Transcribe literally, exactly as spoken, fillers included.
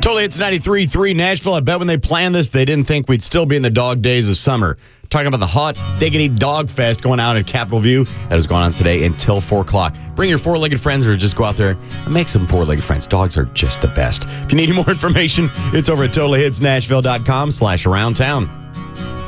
Totally, it's ninety-three point three Nashville. I bet when they planned this, they didn't think we'd still be in the dog days of summer. Talking about the hot diggity dog fest going on at Capitol View. That is going on today until four o'clock. Bring your four-legged friends or just go out there and make some four-legged friends. Dogs are just the best. If you need more information, it's over at totally hits nashville dot com slash around town.